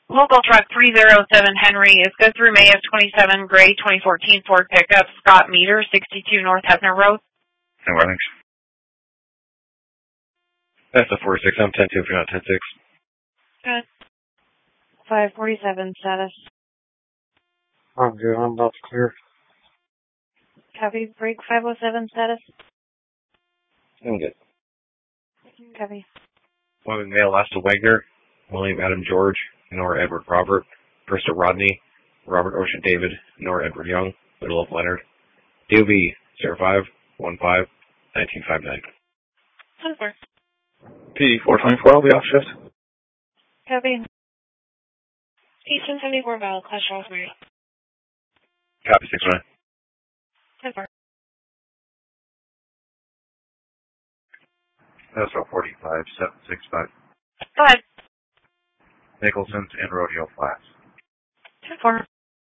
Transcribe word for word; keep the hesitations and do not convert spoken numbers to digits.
Local truck three zero seven Henry is go through May of twenty-seven, gray twenty fourteen Ford pickup, Scott Meter, sixty-two North Hefner Road. No warnings. That's a four six. I'm ten two if you're not ten six. Good. five forty-seven status. I'm good. I'm about to clear. Copy. Break five oh seven status. I'm good. Copy. Woman male last to Wagner, William Adam George, Nor Edward Robert, first to Rodney, Robert Ocean David, Nor Edward Young, middle of Leonard. D O B zero five one five nineteen fifty-nine. ten four. P four twenty-four, I'll be off shift. Copy. Eastern seventy-four Vowel, Clash Rosemary. Copy six nine. ten four. That's about forty-five seven six five. Go ahead. Nicholson's and Rodeo Flats. ten four.